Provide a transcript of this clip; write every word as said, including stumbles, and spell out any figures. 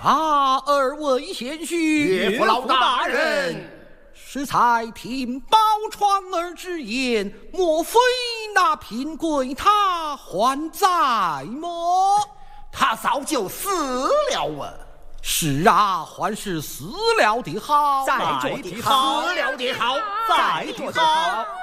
啊，二位贤婿， 岳父老大人， 适才听宝钏儿之言，莫非那平贵他还在么？ 他早就死了啊！ 是啊，还是死了的好， 在着的好，死了的好，在着的好。